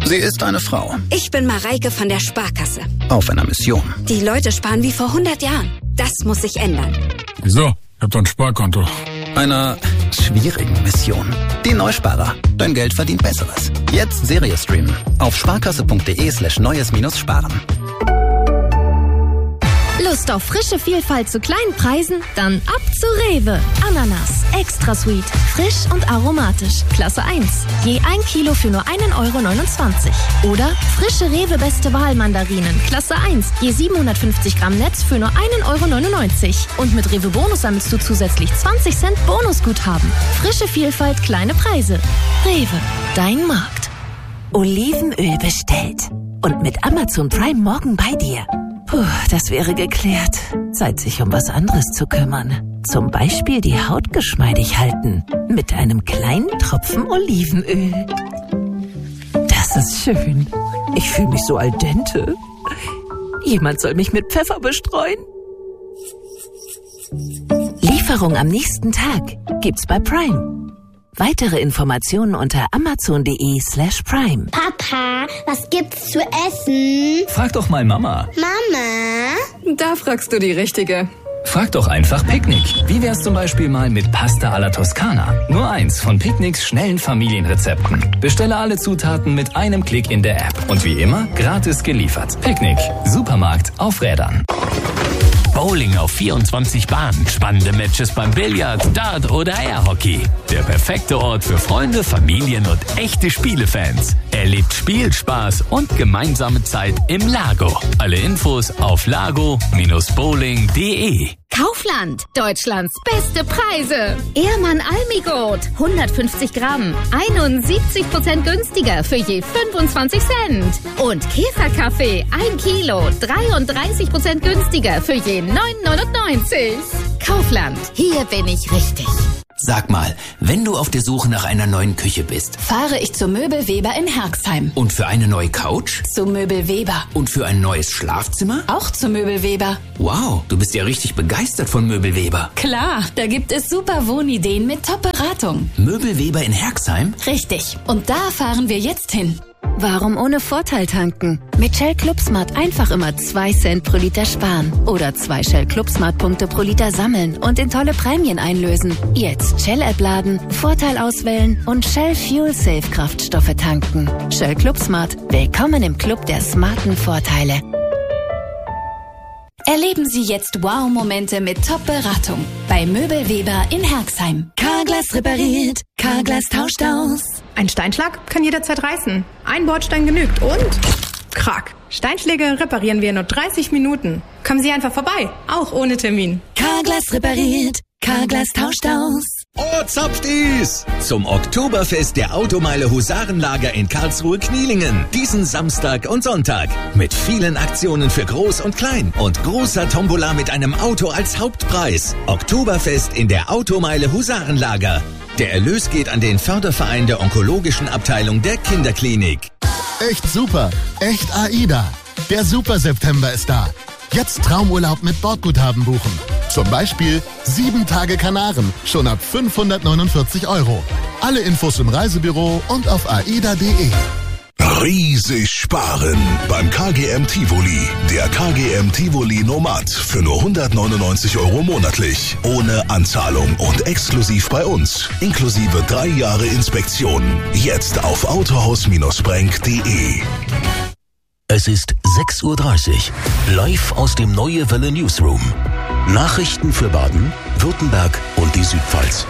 Sie ist eine Frau. Ich bin Mareike von der Sparkasse. Auf einer Mission. Die Leute sparen wie vor 100 Jahren. Das muss sich ändern. Wieso? Ich hab doch ein Sparkonto. Einer schwierigen Mission. Die Neusparer. Dein Geld verdient Besseres. Jetzt Serie streamen. Auf sparkasse.de/neues-sparen. Lust auf frische Vielfalt zu kleinen Preisen? Dann ab zu Rewe. Ananas, extra sweet, frisch und aromatisch. Klasse 1. Je 1 Kilo für nur 1,29 €. Oder frische Rewe Beste Wahl Mandarinen. Klasse 1. Je 750 Gramm Netz für nur 1,99 €. Und mit Rewe Bonus sammelst du zusätzlich 20 Cent Bonusguthaben. Frische Vielfalt, kleine Preise. Rewe, dein Markt. Olivenöl bestellt. Und mit Amazon Prime morgen bei dir. Puh, das wäre geklärt. Zeit, sich um was anderes zu kümmern. Zum Beispiel die Haut geschmeidig halten. Mit einem kleinen Tropfen Olivenöl. Das ist schön. Ich fühle mich so al dente. Jemand soll mich mit Pfeffer bestreuen. Lieferung am nächsten Tag gibt's bei Prime. Weitere Informationen unter amazon.de/prime. Papa, was gibt's zu essen? Frag doch mal Mama. Mama? Da fragst du die Richtige. Frag doch einfach Picknick. Wie wär's zum Beispiel mal mit Pasta alla Toskana? Nur eins von Picknicks schnellen Familienrezepten. Bestelle alle Zutaten mit einem Klick in der App. Und wie immer, gratis geliefert. Picknick. Supermarkt auf Rädern. Bowling auf 24 Bahnen, spannende Matches beim Billard, Dart oder Airhockey. Der perfekte Ort für Freunde, Familien und echte Spielefans. Erlebt Spielspaß und gemeinsame Zeit im Lago. Alle Infos auf lago-bowling.de. Kaufland, Deutschlands beste Preise. Ehrmann Almigot, 150 Gramm, 71% günstiger für je 25 Cent. Und Käferkaffee, 1 Kilo, 33% günstiger für je 9,99 €. Kaufland, hier bin ich richtig. Sag mal, wenn du auf der Suche nach einer neuen Küche bist, fahre ich zu Möbelweber in Herxheim. Und für eine neue Couch? Zu Möbelweber. Und für ein neues Schlafzimmer? Auch zu Möbelweber. Wow, du bist ja richtig begeistert von Möbelweber. Klar, da gibt es super Wohnideen mit Top-Beratung. Möbelweber in Herxheim? Richtig. Und da fahren wir jetzt hin. Warum ohne Vorteil tanken? Mit Shell ClubSmart einfach immer 2 Cent pro Liter sparen. Oder 2 Shell ClubSmart-Punkte pro Liter sammeln und in tolle Prämien einlösen. Jetzt Shell-App laden, Vorteil auswählen und Shell Fuel Safe Kraftstoffe tanken. Shell ClubSmart. Willkommen im Club der smarten Vorteile. Erleben Sie jetzt Wow-Momente mit Top-Beratung bei Möbelweber in Herxheim. Carglass repariert, Carglass tauscht aus. Ein Steinschlag kann jederzeit reißen. Ein Bordstein genügt und krack. Steinschläge reparieren wir in nur 30 Minuten. Kommen Sie einfach vorbei, auch ohne Termin. Carglass repariert, Carglass tauscht aus. Oh, Zapftis! Zum Oktoberfest der Automeile Husarenlager in Karlsruhe-Knielingen. Diesen Samstag und Sonntag. Mit vielen Aktionen für Groß und Klein. Und großer Tombola mit einem Auto als Hauptpreis. Oktoberfest in der Automeile Husarenlager. Der Erlös geht an den Förderverein der onkologischen Abteilung der Kinderklinik. Echt super. Echt AIDA. Der Super September ist da. Jetzt Traumurlaub mit Bordguthaben buchen. Zum Beispiel 7 Tage Kanaren, schon ab 549 €. Alle Infos im Reisebüro und auf aida.de. Riesig sparen beim KGM Tivoli. Der KGM Tivoli Nomad für nur 199 € monatlich. Ohne Anzahlung und exklusiv bei uns. Inklusive 3 Jahre Inspektion. Jetzt auf autohaus-brenk.de. Es ist 6:30 Uhr, live aus dem Neue Welle Newsroom. Nachrichten für Baden, Württemberg und die Südpfalz.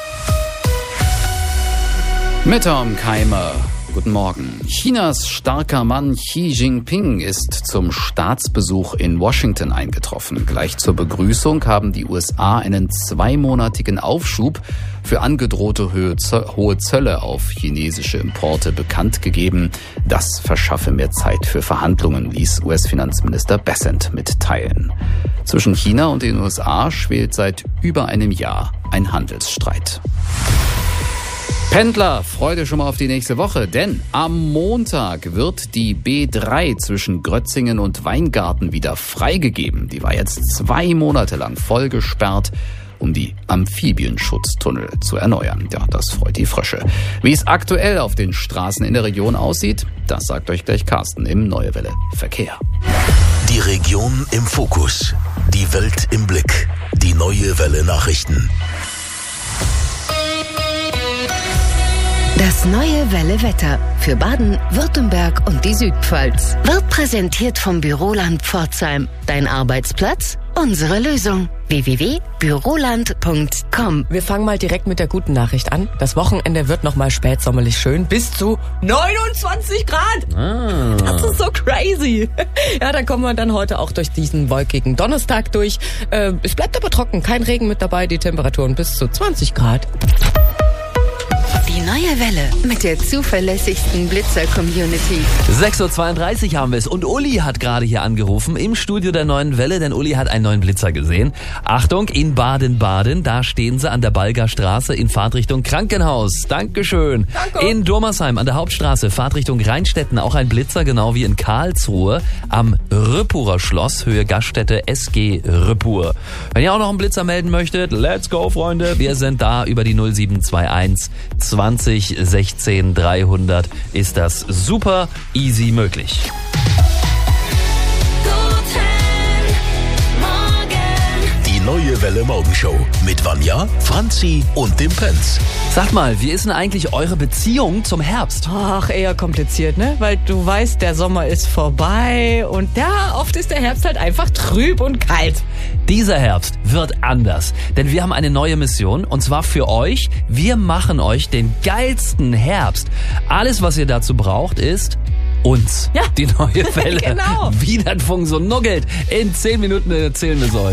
Mit Tom Keimer. Guten Morgen. Chinas starker Mann Xi Jinping ist zum Staatsbesuch in Washington eingetroffen. Gleich zur Begrüßung haben die USA einen 2-monatigen Aufschub für angedrohte hohe Zölle auf chinesische Importe bekannt gegeben. Das verschaffe mehr Zeit für Verhandlungen, ließ US-Finanzminister Bessent mitteilen. Zwischen China und den USA schwelt seit über einem Jahr ein Handelsstreit. Pendler, freut euch schon mal auf die nächste Woche, denn am Montag wird die B3 zwischen Grötzingen und Weingarten wieder freigegeben. Die war jetzt 2 Monate lang voll gesperrt. um die Amphibienschutztunnel zu erneuern. Ja, das freut die Frösche. Wie es aktuell auf den Straßen in der Region aussieht, das sagt euch gleich Carsten im Neue Welle Verkehr. Die Region im Fokus. Die Welt im Blick. Die Neue Welle Nachrichten. Das Neue Welle Wetter für Baden, Württemberg und die Südpfalz wird präsentiert vom Büroland Pforzheim. Dein Arbeitsplatz, unsere Lösung. www.büroland.com. Wir fangen mal direkt mit der guten Nachricht an. Das Wochenende wird nochmal spätsommerlich schön. Bis zu 29 Grad. Das ist so crazy. Ja, da kommen wir dann heute auch durch diesen wolkigen Donnerstag durch. Es bleibt aber trocken, kein Regen mit dabei. Die Temperaturen bis zu 20 Grad. Die Neue Welle mit der zuverlässigsten Blitzer-Community. 6.32 Uhr haben wir es und Uli hat gerade hier angerufen im Studio der Neuen Welle, denn Uli hat einen neuen Blitzer gesehen. Achtung, in Baden-Baden, da stehen sie an der Balger Straße in Fahrtrichtung Krankenhaus. Dankeschön. Danke. In Dormersheim an der Hauptstraße, Fahrtrichtung Rheinstetten, auch ein Blitzer, genau wie in Karlsruhe am Rüppurer Schloss, Höhe Gaststätte SG Rüppur. Wenn ihr auch noch einen Blitzer melden möchtet, let's go, Freunde. Wir sind da über die 0721 20 16 300 ist das super easy möglich. Die Neue Welle Morgenshow mit Vanja, Franzi und dem Pence. Sagt mal, wie ist denn eigentlich eure Beziehung zum Herbst? Ach, eher kompliziert, ne? Weil du weißt, der Sommer ist vorbei und ja, oft ist der Herbst halt einfach trüb und kalt. Dieser Herbst wird anders, denn wir haben eine neue Mission und zwar für euch. Wir machen euch den geilsten Herbst. Alles, was ihr dazu braucht, ist uns. Ja. Die Neue Welle. Genau. Wie das funktioniert. In 10 Minuten erzählen wir es euch.